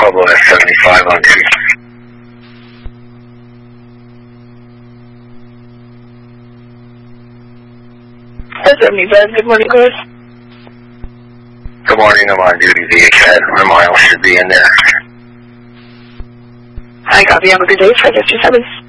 Pueblo S75 on duty. 75, good morning, guys. Good morning, I'm on duty via CAD. My mile should be in there. I copy, have a good day, 557.